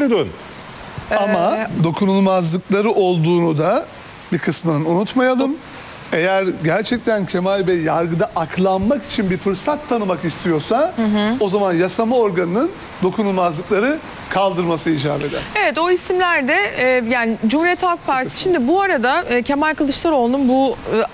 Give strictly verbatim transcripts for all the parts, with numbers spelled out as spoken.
geri dön. Ama dokunulmazlıkları olduğunu da bir kısmını unutmayalım. Eğer gerçekten Kemal Bey yargıda aklanmak için bir fırsat tanımak istiyorsa hı hı. o zaman yasama organının dokunulmazlıkları kaldırması icap eder. Evet, o isimler de e, yani Cumhuriyet Halk Partisi. Şimdi bu arada e, Kemal Kılıçdaroğlu'nun bu e,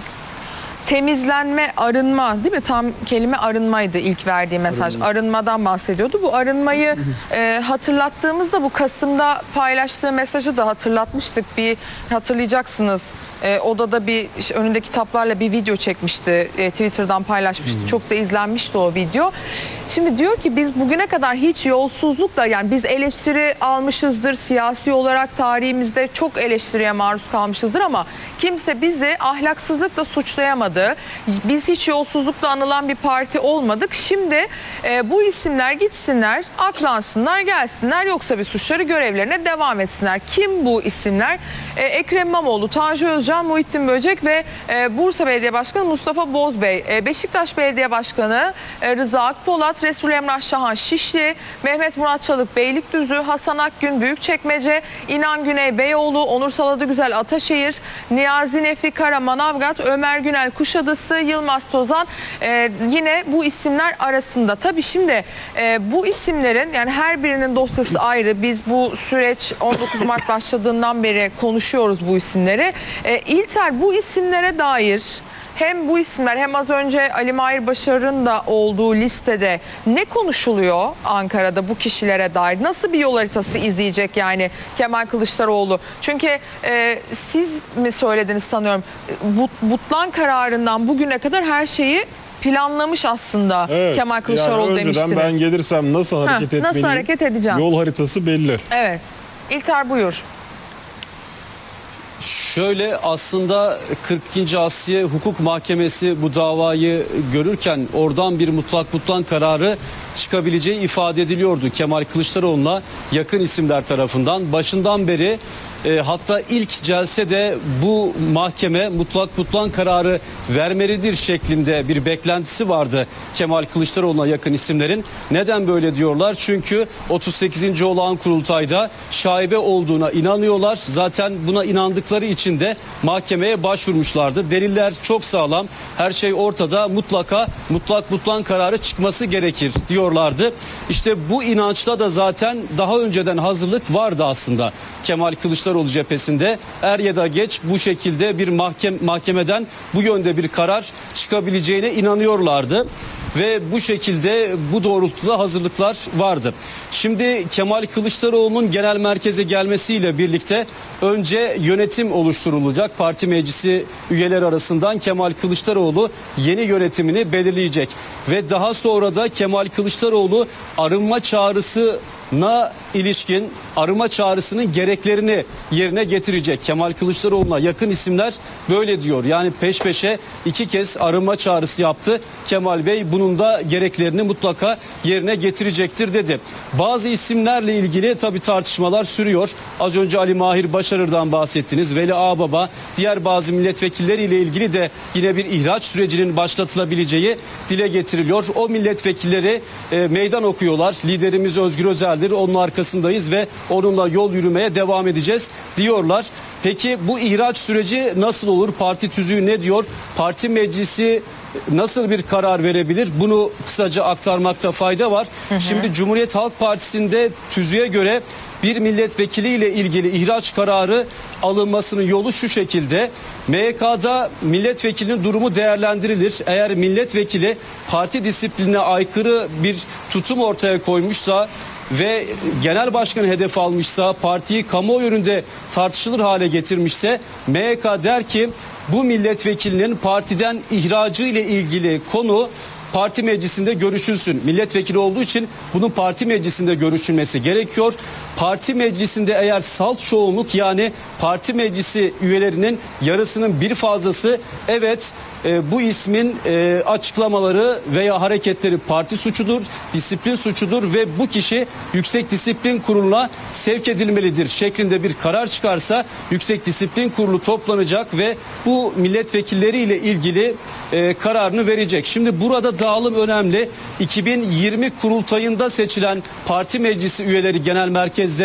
temizlenme, arınma, değil mi? Tam kelime arınmaydı ilk verdiği mesaj. Arınma. Arınmadan bahsediyordu. Bu arınmayı e, hatırlattığımızda bu Kasım'da paylaştığı mesajı da hatırlatmıştık. Bir hatırlayacaksınız. E, odada bir işte, önünde kitaplarla bir video çekmişti. E, Twitter'dan paylaşmıştı. Hmm. Çok da izlenmişti o video. Şimdi diyor ki biz bugüne kadar hiç yolsuzlukla, yani biz eleştiri almışızdır. Siyasi olarak tarihimizde çok eleştiriye maruz kalmışızdır ama kimse bizi ahlaksızlıkla suçlayamadı. Biz hiç yolsuzlukla anılan bir parti olmadık. Şimdi e, bu isimler gitsinler, aklansınlar, gelsinler, yoksa bir suçları görevlerine devam etsinler. Kim bu isimler? E, Ekrem İmamoğlu, Taci Özcan, Muhittin Böcek ve e, Bursa Belediye Başkanı Mustafa Bozbey, e, Beşiktaş Belediye Başkanı e, Rıza Akpolat, Resul Emrah Şahan Şişli, Mehmet Murat Çalık Beylikdüzü, Hasan Akgün Büyükçekmece, İnan Güney Beyoğlu, Onur Saladıgüzel Ataşehir, Niyazi Nefi Kara Manavgat, Ömer Günel Kuşadası, Yılmaz Tozan e, yine bu isimler arasında. Tabii şimdi e, bu isimlerin, yani her birinin dosyası ayrı. Biz bu süreç on dokuz Mart başladığından beri konuşuyoruz bu isimleri. E, İlter, bu isimlere dair hem bu isimler hem az önce Ali Mahir Başar'ın da olduğu listede ne konuşuluyor Ankara'da bu kişilere dair? Nasıl bir yol haritası izleyecek yani Kemal Kılıçdaroğlu? Çünkü e, siz mi söylediniz sanıyorum, But, Butlan kararından bugüne kadar her şeyi planlamış aslında, evet, Kemal Kılıçdaroğlu yani demiştiniz. Önceden ben gelirsem nasıl hareket ha, etmeliyim? Nasıl hareket edeceğim? Yol haritası belli. Evet. İlter, buyur. Şöyle, aslında kırk ikinci Asliye Hukuk Mahkemesi bu davayı görürken oradan bir mutlak butlan kararı çıkabileceği ifade ediliyordu Kemal Kılıçdaroğlu'na yakın isimler tarafından. Başından beri e, hatta ilk celsede bu mahkeme mutlak butlan kararı vermelidir şeklinde bir beklentisi vardı Kemal Kılıçdaroğlu'na yakın isimlerin. Neden böyle diyorlar? Çünkü otuz sekizinci olağan kurultayda şaibe olduğuna inanıyorlar. Zaten buna inandıkları için de mahkemeye başvurmuşlardı. Deliller çok sağlam. Her şey ortada. Mutlaka mutlak butlan kararı çıkması gerekir diyorlardı. İşte bu inançla da zaten daha önceden hazırlık vardı aslında Kemal Kılıçdaroğlu cephesinde. Er ya da geç bu şekilde bir mahkem, mahkemeden bu yönde bir karar çıkabileceğine inanıyorlardı. Ve bu şekilde, bu doğrultuda hazırlıklar vardı. Şimdi Kemal Kılıçdaroğlu'nun genel merkeze gelmesiyle birlikte önce yönetim oluşturulacak. Parti meclisi üyeleri arasından Kemal Kılıçdaroğlu yeni yönetimini belirleyecek. Ve daha sonra da Kemal Kılıçdaroğlu arınma çağrısı na ilişkin arınma çağrısının gereklerini yerine getirecek. Kemal Kılıçdaroğlu'na yakın isimler böyle diyor. Yani peş peşe iki kez arınma çağrısı yaptı Kemal Bey. Bunun da gereklerini mutlaka yerine getirecektir dedi. Bazı isimlerle ilgili tabii tartışmalar sürüyor. Az önce Ali Mahir Başarır'dan bahsettiniz. Veli Ağbaba, diğer bazı milletvekilleriyle ilgili de yine bir ihraç sürecinin başlatılabileceği dile getiriliyor. O milletvekilleri e, meydan okuyorlar. Liderimiz Özgür Özel, onun arkasındayız ve onunla yol yürümeye devam edeceğiz diyorlar. Peki bu ihraç süreci nasıl olur? Parti tüzüğü ne diyor? Parti meclisi nasıl bir karar verebilir? Bunu kısaca aktarmakta fayda var. Hı hı. Şimdi Cumhuriyet Halk Partisi'nde tüzüğe göre bir milletvekiliyle ilgili ihraç kararı alınmasının yolu şu şekilde: M Y K'da milletvekilinin durumu değerlendirilir. Eğer milletvekili parti disiplinine aykırı bir tutum ortaya koymuşsa ve genel başkanı hedef almışsa, partiyi kamuoyu önünde tartışılır hale getirmişse, M Y K der ki bu milletvekilinin partiden ihracı ile ilgili konu parti meclisinde görüşülsün. Milletvekili olduğu için bunun parti meclisinde görüşülmesi gerekiyor. Parti meclisinde eğer salt çoğunluk, yani parti meclisi üyelerinin yarısının bir fazlası evet e, bu ismin e, açıklamaları veya hareketleri parti suçudur, disiplin suçudur ve bu kişi Yüksek Disiplin Kurulu'na sevk edilmelidir şeklinde bir karar çıkarsa, Yüksek Disiplin Kurulu toplanacak ve bu milletvekilleriyle ilgili e, kararını verecek. Şimdi burada dağılım önemli. iki bin yirmi kurultayında seçilen parti meclisi üyeleri genel merkezde